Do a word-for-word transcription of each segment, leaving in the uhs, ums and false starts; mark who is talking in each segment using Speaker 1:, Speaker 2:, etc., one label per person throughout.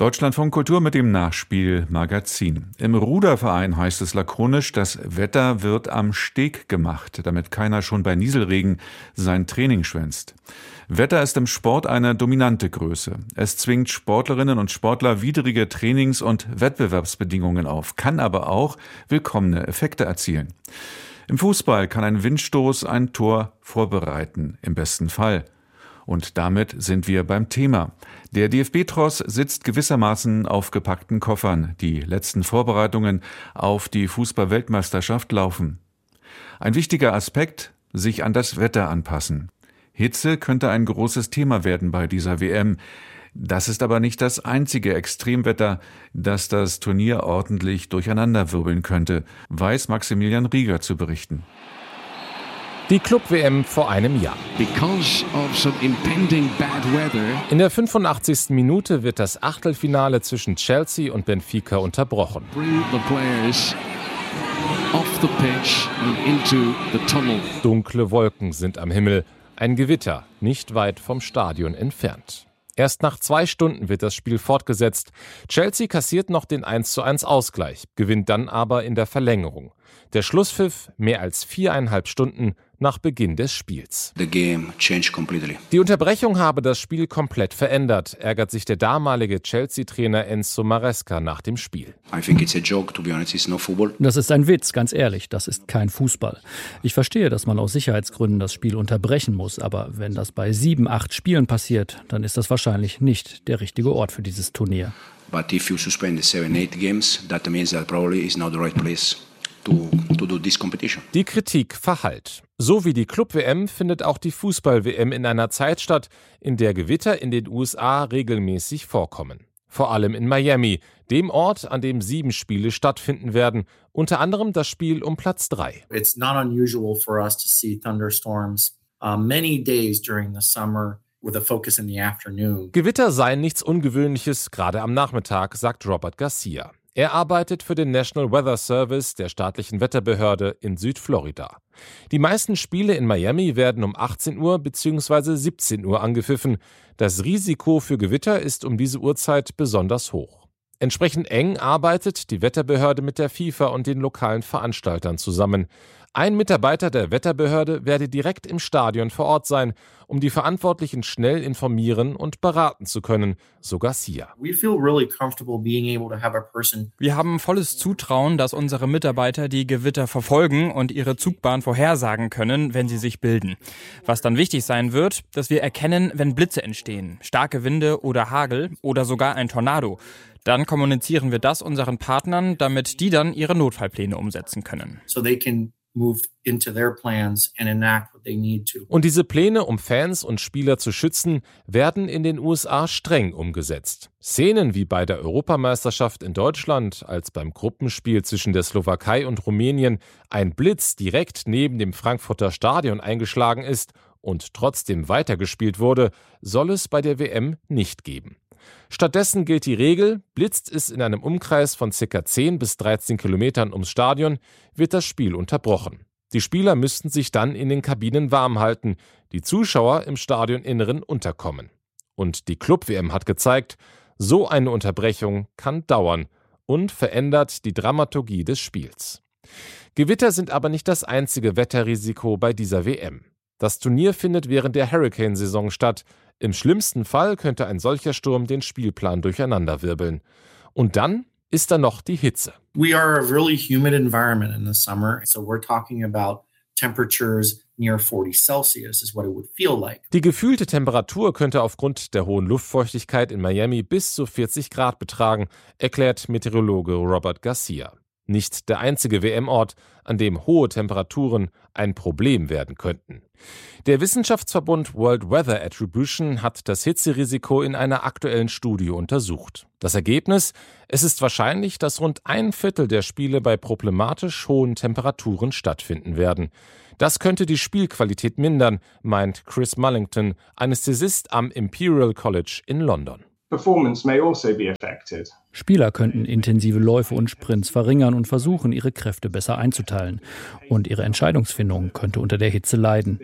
Speaker 1: Deutschlandfunk Kultur mit dem Nachspielmagazin. Im Ruderverein heißt es lakonisch, das Wetter wird am Steg gemacht, damit keiner schon bei Nieselregen sein Training schwänzt. Wetter ist im Sport eine dominante Größe. Es zwingt Sportlerinnen und Sportler widrige Trainings- und Wettbewerbsbedingungen auf, kann aber auch willkommene Effekte erzielen. Im Fußball kann ein Windstoß ein Tor vorbereiten, im besten Fall. Und damit sind wir beim Thema. Der D F B-Tross sitzt gewissermaßen auf gepackten Koffern. Die letzten Vorbereitungen auf die Fußball-Weltmeisterschaft laufen. Ein wichtiger Aspekt, sich an das Wetter anpassen. Hitze könnte ein großes Thema werden bei dieser W M. Das ist aber nicht das einzige Extremwetter, das das Turnier ordentlich durcheinanderwirbeln könnte, weiß Maximilian Rieger zu berichten.
Speaker 2: Die Club-W M vor einem Jahr. In der fünfundachtzigsten Minute wird das Achtelfinale zwischen Chelsea und Benfica unterbrochen. Dunkle Wolken sind am Himmel, ein Gewitter nicht weit vom Stadion entfernt. Erst nach zwei Stunden wird das Spiel fortgesetzt. Chelsea kassiert noch den eins zu eins Ausgleich, gewinnt dann aber in der Verlängerung. Der Schlusspfiff mehr als viereinhalb Stunden nach Beginn des Spiels.
Speaker 3: The game changed completely.
Speaker 2: Die Unterbrechung habe das Spiel komplett verändert, ärgert sich der damalige Chelsea-Trainer Enzo Maresca nach dem Spiel.
Speaker 3: I think it's a joke, to be honest, it's no football.
Speaker 4: Das ist ein Witz, ganz ehrlich, das ist kein Fußball. Ich verstehe, dass man aus Sicherheitsgründen das Spiel unterbrechen muss, aber wenn das bei sieben, acht Spielen passiert, dann ist das wahrscheinlich nicht der richtige Ort für dieses Turnier.
Speaker 3: But if you suspend the seven, eight games, that means that probably is not the right place to, to do this competition.
Speaker 2: Die Kritik verhallt. So wie die Club-W M findet auch die Fußball-W M in einer Zeit statt, in der Gewitter in den U S A regelmäßig vorkommen. Vor allem in Miami, dem Ort, an dem sieben Spiele stattfinden werden, unter anderem das Spiel um Platz drei.
Speaker 5: It's not unusual for us to see thunderstorms uh, many days during the summer with a focus in the afternoon.
Speaker 2: Gewitter seien nichts Ungewöhnliches, gerade am Nachmittag, sagt Robert Garcia. Er arbeitet für den National Weather Service der staatlichen Wetterbehörde in Südflorida. Die meisten Spiele in Miami werden um achtzehn Uhr bzw. siebzehn Uhr angepfiffen. Das Risiko für Gewitter ist um diese Uhrzeit besonders hoch. Entsprechend eng arbeitet die Wetterbehörde mit der FIFA und den lokalen Veranstaltern zusammen. Ein Mitarbeiter der Wetterbehörde werde direkt im Stadion vor Ort sein, um die Verantwortlichen schnell informieren und beraten zu können, so Garcia.
Speaker 6: Wir haben volles Zutrauen, dass unsere Mitarbeiter die Gewitter verfolgen und ihre Zugbahn vorhersagen können, wenn sie sich bilden. Was dann wichtig sein wird, dass wir erkennen, wenn Blitze entstehen, starke Winde oder Hagel oder sogar ein Tornado. Dann kommunizieren wir das unseren Partnern, damit die dann ihre Notfallpläne umsetzen können.
Speaker 5: So they can move into their plans and enact what they need to.
Speaker 2: Und diese Pläne, um Fans und Spieler zu schützen, werden in den U S A streng umgesetzt. Szenen wie bei der Europameisterschaft in Deutschland, als beim Gruppenspiel zwischen der Slowakei und Rumänien ein Blitz direkt neben dem Frankfurter Stadion eingeschlagen ist und trotzdem weitergespielt wurde, soll es bei der W M nicht geben. Stattdessen gilt die Regel, blitzt es in einem Umkreis von ca. zehn bis dreizehn Kilometern ums Stadion, wird das Spiel unterbrochen. Die Spieler müssten sich dann in den Kabinen warm halten, die Zuschauer im Stadioninneren unterkommen. Und die Club-W M hat gezeigt, so eine Unterbrechung kann dauern und verändert die Dramaturgie des Spiels. Gewitter sind aber nicht das einzige Wetterrisiko bei dieser W M. Das Turnier findet während der Hurricane-Saison statt. Im schlimmsten Fall könnte ein solcher Sturm den Spielplan durcheinanderwirbeln. Und dann ist da noch die Hitze.
Speaker 5: We are a really humid environment in the summer, so we're talking about temperatures near forty Celsius is what it would feel like.
Speaker 2: Die gefühlte Temperatur könnte aufgrund der hohen Luftfeuchtigkeit in Miami bis zu vierzig Grad betragen, erklärt Meteorologe Robert Garcia. Nicht der einzige W M-Ort, an dem hohe Temperaturen ein Problem werden könnten. Der Wissenschaftsverbund World Weather Attribution hat das Hitzerisiko in einer aktuellen Studie untersucht. Das Ergebnis: Es ist wahrscheinlich, dass rund ein Viertel der Spiele bei problematisch hohen Temperaturen stattfinden werden. Das könnte die Spielqualität mindern, meint Chris Mullington, Anästhesist am Imperial College in London.
Speaker 7: performance may also be affected.
Speaker 4: Spieler könnten intensive Läufe und Sprints verringern und versuchen, ihre Kräfte besser einzuteilen. Und ihre Entscheidungsfindung könnte unter der Hitze leiden.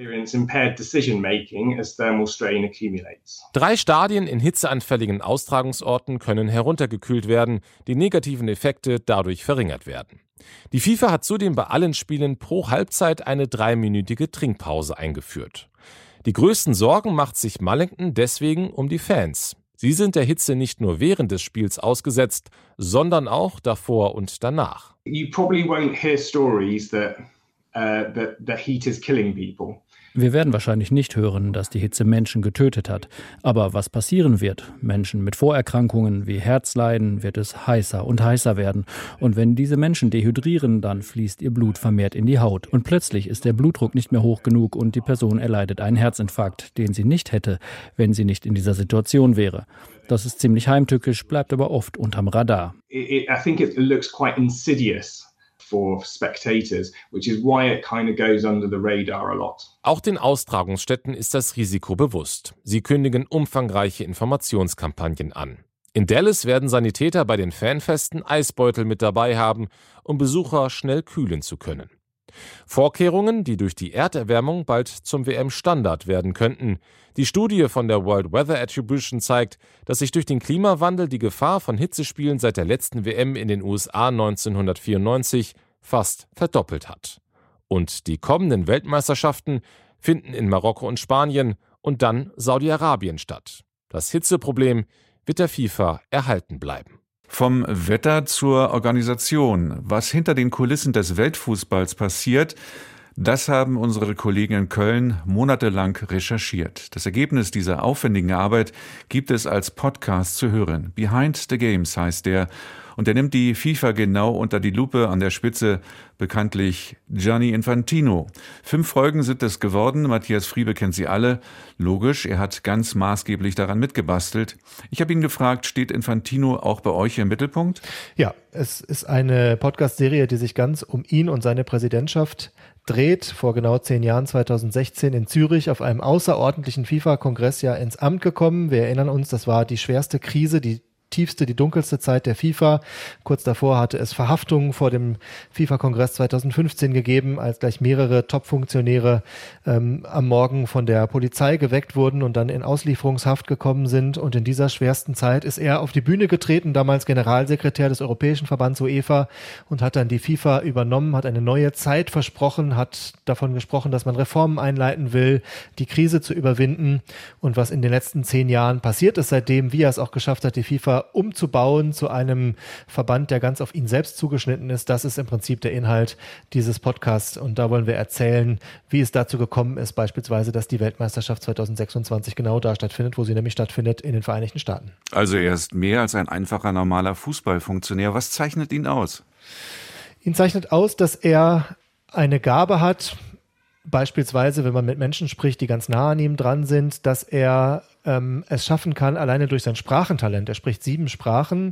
Speaker 2: Drei Stadien in hitzeanfälligen Austragungsorten können heruntergekühlt werden, die negativen Effekte dadurch verringert werden. Die FIFA hat zudem bei allen Spielen pro Halbzeit eine dreiminütige Trinkpause eingeführt. Die größten Sorgen macht sich Mullington deswegen um die Fans. Sie sind der Hitze nicht nur während des Spiels ausgesetzt, sondern auch davor und danach.
Speaker 7: You probably won't hear stories that, uh, that the heat is killing people.
Speaker 4: Wir werden wahrscheinlich nicht hören, dass die Hitze Menschen getötet hat. Aber was passieren wird? Menschen mit Vorerkrankungen wie Herzleiden wird es heißer und heißer werden. Und wenn diese Menschen dehydrieren, dann fließt ihr Blut vermehrt in die Haut. Und plötzlich ist der Blutdruck nicht mehr hoch genug und die Person erleidet einen Herzinfarkt, den sie nicht hätte, wenn sie nicht in dieser Situation wäre. Das ist ziemlich heimtückisch, bleibt aber oft unterm Radar.
Speaker 7: It, it, I think it looks quite insidious for spectators, which is why it kind of goes under the radar a lot.
Speaker 2: Auch den Austragungsstätten ist das Risiko bewusst. Sie kündigen umfangreiche Informationskampagnen an. In Dallas werden Sanitäter bei den Fanfesten Eisbeutel mit dabei haben, um Besucher schnell kühlen zu können. Vorkehrungen, die durch die Erderwärmung bald zum W M-Standard werden könnten. Die Studie von der World Weather Attribution zeigt, dass sich durch den Klimawandel die Gefahr von Hitzespielen seit der letzten W M in den U S A neunzehnhundertvierundneunzig fast verdoppelt hat. Und die kommenden Weltmeisterschaften finden in Marokko und Spanien und dann Saudi-Arabien statt. Das Hitzeproblem wird der FIFA erhalten bleiben.
Speaker 1: Vom Wetter zur Organisation. Was hinter den Kulissen des Weltfußballs passiert, das haben unsere Kollegen in Köln monatelang recherchiert. Das Ergebnis dieser aufwendigen Arbeit gibt es als Podcast zu hören. Behind the Games heißt der. Und er nimmt die FIFA genau unter die Lupe, an der Spitze bekanntlich Gianni Infantino. Fünf Folgen sind es geworden. Matthias Friebe kennt sie alle. Logisch, er hat ganz maßgeblich daran mitgebastelt. Ich habe ihn gefragt, steht Infantino auch bei euch im Mittelpunkt?
Speaker 8: Ja, es ist eine Podcast-Serie, die sich ganz um ihn und seine Präsidentschaft dreht. Vor genau zehn Jahren, zweitausendsechzehn, in Zürich auf einem außerordentlichen FIFA-Kongress ja ins Amt gekommen. Wir erinnern uns, das war die schwerste Krise, die tiefste, die dunkelste Zeit der FIFA. Kurz davor hatte es Verhaftungen vor dem FIFA-Kongress zweitausendfünfzehn gegeben, als gleich mehrere Top-Funktionäre ähm, am Morgen von der Polizei geweckt wurden und dann in Auslieferungshaft gekommen sind. Und in dieser schwersten Zeit ist er auf die Bühne getreten, damals Generalsekretär des Europäischen Verbands UEFA, und hat dann die FIFA übernommen, hat eine neue Zeit versprochen, hat davon gesprochen, dass man Reformen einleiten will, die Krise zu überwinden. Und was in den letzten zehn Jahren passiert ist seitdem, wie er es auch geschafft hat, die FIFA umzubauen zu einem Verband, der ganz auf ihn selbst zugeschnitten ist. Das ist im Prinzip der Inhalt dieses Podcasts. Und da wollen wir erzählen, wie es dazu gekommen ist, beispielsweise, dass die Weltmeisterschaft zweitausendsechsundzwanzig genau da stattfindet, wo sie nämlich stattfindet, in den Vereinigten Staaten.
Speaker 1: Also er ist mehr als ein einfacher, normaler Fußballfunktionär. Was zeichnet ihn aus?
Speaker 8: Ihn zeichnet aus, dass er eine Gabe hat, beispielsweise, wenn man mit Menschen spricht, die ganz nah an ihm dran sind, dass er ähm, es schaffen kann, alleine durch sein Sprachentalent, er spricht sieben Sprachen,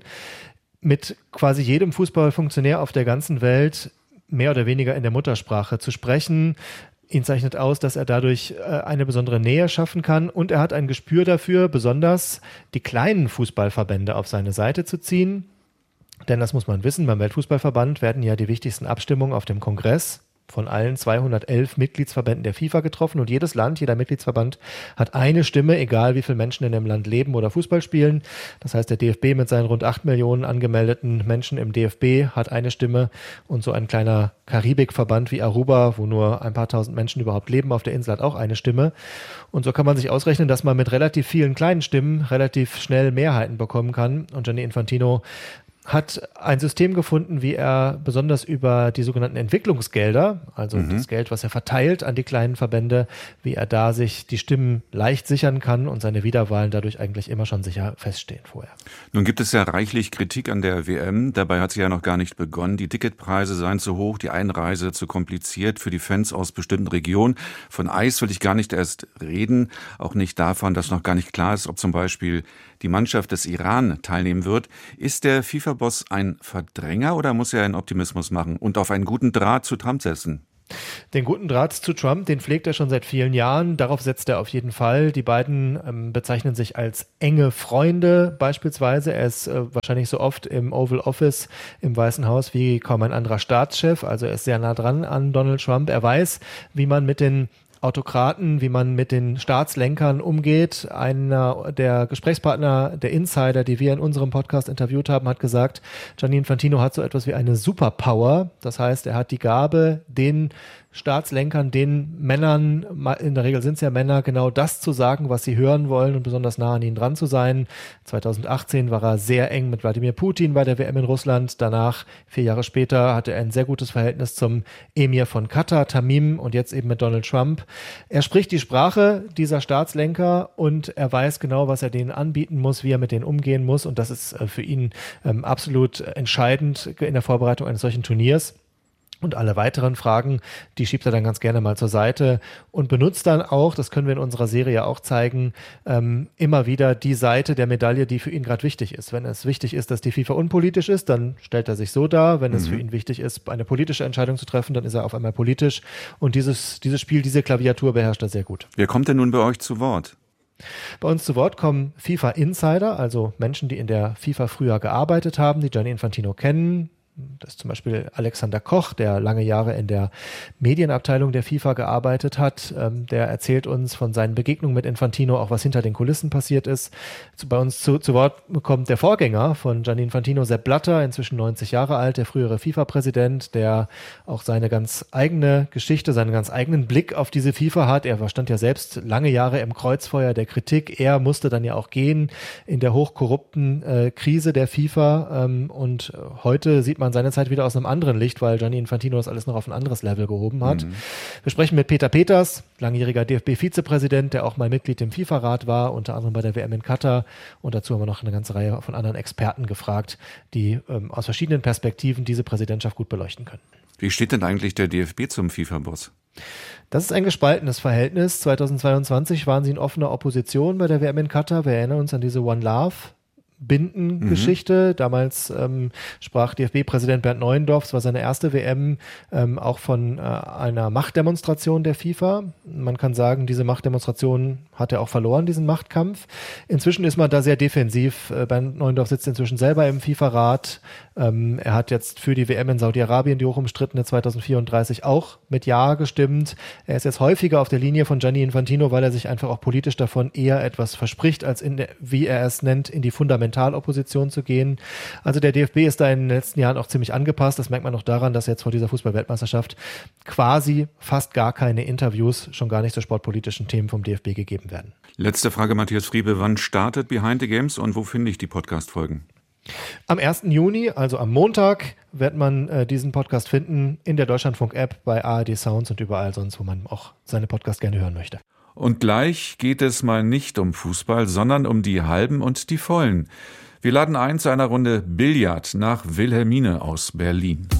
Speaker 8: mit quasi jedem Fußballfunktionär auf der ganzen Welt mehr oder weniger in der Muttersprache zu sprechen. Ihn zeichnet aus, dass er dadurch äh, eine besondere Nähe schaffen kann, und er hat ein Gespür dafür, besonders die kleinen Fußballverbände auf seine Seite zu ziehen. Denn das muss man wissen, beim Weltfußballverband werden ja die wichtigsten Abstimmungen auf dem Kongress von allen zweihundertelf Mitgliedsverbänden der FIFA getroffen, und jedes Land, jeder Mitgliedsverband hat eine Stimme, egal wie viele Menschen in dem Land leben oder Fußball spielen. Das heißt, der D F B mit seinen rund acht Millionen angemeldeten Menschen im D F B hat eine Stimme, und so ein kleiner Karibikverband wie Aruba, wo nur ein paar tausend Menschen überhaupt leben auf der Insel, hat auch eine Stimme. Und so kann man sich ausrechnen, dass man mit relativ vielen kleinen Stimmen relativ schnell Mehrheiten bekommen kann. Und Gianni Infantino hat ein System gefunden, wie er besonders über die sogenannten Entwicklungsgelder, also mhm. das Geld, was er verteilt an die kleinen Verbände, wie er da sich die Stimmen leicht sichern kann und seine Wiederwahlen dadurch eigentlich immer schon sicher feststehen vorher.
Speaker 1: Nun gibt es ja reichlich Kritik an der W M. Dabei hat sie ja noch gar nicht begonnen. Die Ticketpreise seien zu hoch, die Einreise zu kompliziert für die Fans aus bestimmten Regionen. Von Eis will ich gar nicht erst reden, auch nicht davon, dass noch gar nicht klar ist, ob zum Beispiel die Mannschaft des Iran teilnehmen wird. Ist der FIFA-Boss ein Verdränger oder muss er einen Optimismus machen und auf einen guten Draht zu Trump setzen?
Speaker 8: Den guten Draht zu Trump, den pflegt er schon seit vielen Jahren. Darauf setzt er auf jeden Fall. Die beiden ähm, bezeichnen sich als enge Freunde beispielsweise. Er ist äh, wahrscheinlich so oft im Oval Office im Weißen Haus wie kaum ein anderer Staatschef. Also er ist sehr nah dran an Donald Trump. Er weiß, wie man mit den Autokraten, wie man mit den Staatslenkern umgeht. Einer der Gesprächspartner, der Insider, die wir in unserem Podcast interviewt haben, hat gesagt, Gianni Infantino hat so etwas wie eine Superpower. Das heißt, er hat die Gabe, den Staatslenkern, den Männern, in der Regel sind es ja Männer, genau das zu sagen, was sie hören wollen und besonders nah an ihnen dran zu sein. zweitausendachtzehn war er sehr eng mit Wladimir Putin bei der W M in Russland. Danach, vier Jahre später, hatte er ein sehr gutes Verhältnis zum Emir von Katar, Tamim, und jetzt eben mit Donald Trump. Er spricht die Sprache dieser Staatslenker und er weiß genau, was er denen anbieten muss, wie er mit denen umgehen muss, und das ist für ihn ähm, absolut entscheidend in der Vorbereitung eines solchen Turniers. Und alle weiteren Fragen, die schiebt er dann ganz gerne mal zur Seite und benutzt dann auch, das können wir in unserer Serie auch zeigen, ähm, immer wieder die Seite der Medaille, die für ihn gerade wichtig ist. Wenn es wichtig ist, dass die FIFA unpolitisch ist, dann stellt er sich so dar. Wenn mhm. es für ihn wichtig ist, eine politische Entscheidung zu treffen, dann ist er auf einmal politisch. Und dieses, dieses Spiel, diese Klaviatur beherrscht er sehr gut.
Speaker 1: Wer kommt denn nun bei euch zu Wort?
Speaker 8: Bei uns zu Wort kommen FIFA-Insider, also Menschen, die in der FIFA früher gearbeitet haben, die Gianni Infantino kennen. Das ist zum Beispiel Alexander Koch, der lange Jahre in der Medienabteilung der FIFA gearbeitet hat. Ähm, der erzählt uns von seinen Begegnungen mit Infantino, auch was hinter den Kulissen passiert ist. Zu, bei uns zu, zu Wort kommt der Vorgänger von Gianni Infantino, Sepp Blatter, inzwischen neunzig Jahre alt, der frühere FIFA-Präsident, der auch seine ganz eigene Geschichte, seinen ganz eigenen Blick auf diese FIFA hat. Er stand ja selbst lange Jahre im Kreuzfeuer der Kritik. Er musste dann ja auch gehen in der hochkorrupten äh, Krise der FIFA. Ähm, und heute sieht man seine Zeit wieder aus einem anderen Licht, weil Gianni Infantino das alles noch auf ein anderes Level gehoben hat. Mhm. Wir sprechen mit Peter Peters, langjähriger D F B-Vizepräsident, der auch mal Mitglied im FIFA-Rat war, unter anderem bei der W M in Katar. Und dazu haben wir noch eine ganze Reihe von anderen Experten gefragt, die ähm, aus verschiedenen Perspektiven diese Präsidentschaft gut beleuchten können.
Speaker 1: Wie steht denn eigentlich der D F B zum FIFA-Boss?
Speaker 8: Das ist ein gespaltenes Verhältnis. zweitausendzweiundzwanzig waren sie in offener Opposition bei der W M in Katar. Wir erinnern uns an diese One Love Bindengeschichte. Mhm. Damals ähm, sprach D F B-Präsident Bernd Neuendorf, es war seine erste W M, ähm, auch von äh, einer Machtdemonstration der FIFA. Man kann sagen, diese Machtdemonstration hat er auch verloren, diesen Machtkampf. Inzwischen ist man da sehr defensiv. Äh, Bernd Neuendorf sitzt inzwischen selber im FIFA-Rat. Ähm, er hat jetzt für die W M in Saudi-Arabien, die hochumstrittene zweitausendvierunddreißig, auch mit Ja gestimmt. Er ist jetzt häufiger auf der Linie von Gianni Infantino, weil er sich einfach auch politisch davon eher etwas verspricht, als in der, wie er es nennt, in die Fundamentalopposition zu gehen. Also der D F B ist da in den letzten Jahren auch ziemlich angepasst. Das merkt man auch daran, dass jetzt vor dieser Fußball-Weltmeisterschaft quasi fast gar keine Interviews, schon gar nicht zu sportpolitischen Themen vom D F B gegeben werden.
Speaker 1: Letzte Frage, Matthias Friebe. Wann startet Behind the Games und wo finde ich die Podcast-Folgen?
Speaker 8: Am ersten Juni, also am Montag, wird man äh, diesen Podcast finden in der Deutschlandfunk-App, bei A R D Sounds und überall sonst, wo man auch seine Podcasts gerne hören möchte.
Speaker 1: Und gleich geht es mal nicht um Fußball, sondern um die Halben und die Vollen. Wir laden ein zu einer Runde Billard nach Wilhelmine aus Berlin.